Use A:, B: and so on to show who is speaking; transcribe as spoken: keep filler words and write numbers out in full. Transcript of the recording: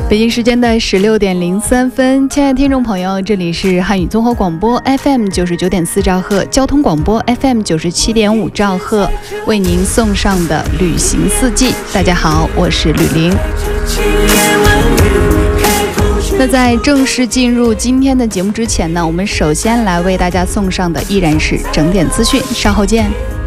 A: 北京时间的十六点零三分，亲爱的听众朋友，这里是汉语综合广播 F M 九十九点四兆赫，交通广播 F M 九十七点五兆赫，为您送上的旅行四季。大家好，我是吕玲。那在正式进入今天的节目之前呢，我们首先来为大家送上的依然是整点资讯，稍后见。